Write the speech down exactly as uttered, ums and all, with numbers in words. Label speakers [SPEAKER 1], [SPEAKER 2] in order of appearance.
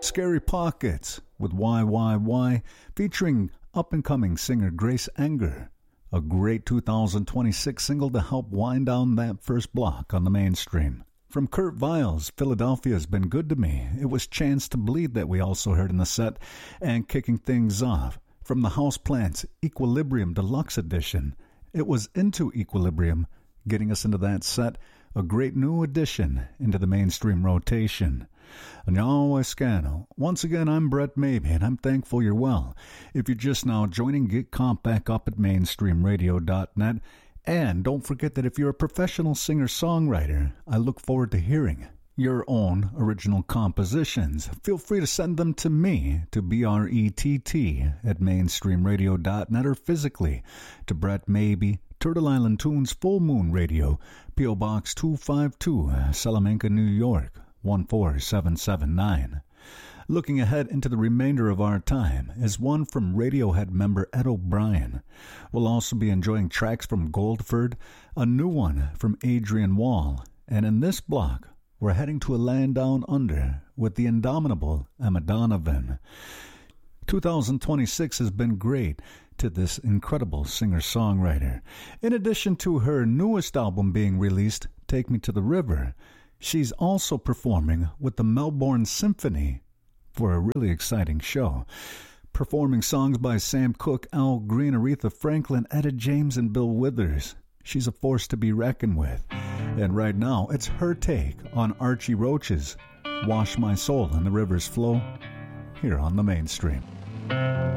[SPEAKER 1] Scary Pockets with Why Why Why, featuring up-and-coming singer Grace Anger. A great two thousand twenty-six single to help wind down that first block on the mainstream. From Kurt Vile's Philadelphia's Been Good to Me, it was Chance to Bleed that we also heard in the set, and kicking things off, from the Houseplants Equilibrium Deluxe Edition, it was Into Equilibrium, getting us into that set, a great new addition into the mainstream rotation. Now, Escano. Once again, I'm Brett Maybe, and I'm thankful you're well. If you're just now joining, get caught back up at mainstream radio dot net. And don't forget that if you're a professional singer-songwriter, I look forward to hearing your own original compositions. Feel free to send them to me, to B R E T T, at mainstream radio dot net, or physically to Brett Maybe, Turtle Island Tunes, Full Moon Radio, P O. Box two five two, Salamanca, New York, one four seven seven nine. Looking ahead into the remainder of our time is one from Radiohead member Ed O'Brien. We'll also be enjoying tracks from Goldford, a new one from Adrian Wall, and in this block, we're heading to a land down under with the indomitable Emma Donovan. two thousand twenty-six has been great to this incredible singer-songwriter. In addition to her newest album being released, Take Me to the River, she's also performing with the Melbourne Symphony for a really exciting show. Performing songs by Sam Cooke, Al Green, Aretha Franklin, Etta James, and Bill Withers. She's a force to be reckoned with. And right now, it's her take on Archie Roach's Wash My Soul in the River's Flow here on the mainstream.